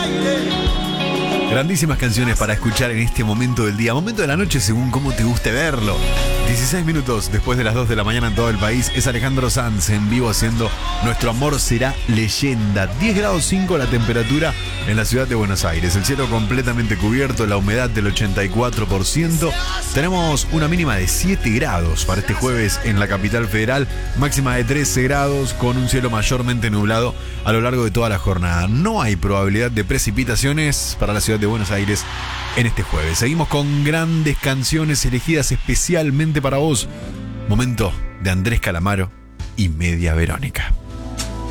Grandísimas canciones para escuchar en este momento del día, momento de la noche según cómo te guste verlo. 16 minutos después de las 2 de la mañana en todo el país, es Alejandro Sanz en vivo haciendo Nuestro Amor Será Leyenda. 10 grados 5 la temperatura en la ciudad de Buenos Aires, el cielo completamente cubierto, la humedad del 84%. Tenemos una mínima de 7 grados para este jueves en la capital federal, máxima de 13 grados con un cielo mayormente nublado a lo largo de toda la jornada. No hay probabilidad de precipitaciones para la ciudad de Buenos Aires en este jueves. Seguimos con grandes canciones elegidas especialmente para vos. Momento de Andrés Calamaro y Media Verónica.